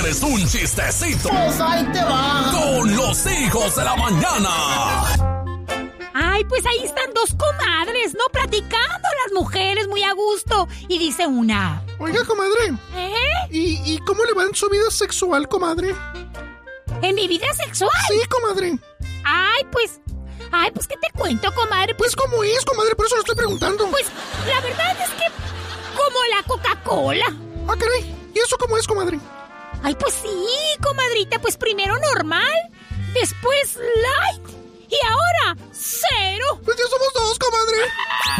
¿Quieres un chistecito? Pues ahí te va. Con los hijos de la mañana. Ay, pues ahí están dos comadres, ¿no? Platicando las mujeres muy a gusto. Y dice una... Oiga, comadre. ¿Y cómo le va en su vida sexual, comadre? ¿En mi vida sexual? Sí, comadre. Ay, pues, ¿qué te cuento, comadre? Pues, ¿cómo es, comadre? Por eso lo estoy preguntando. Pues, la verdad es que como la Coca-Cola. Ah, caray. ¿Y eso cómo es, comadre? Ay, pues sí, comadrita. Pues primero normal, después light y ahora cero. Pues ya somos dos, comadre.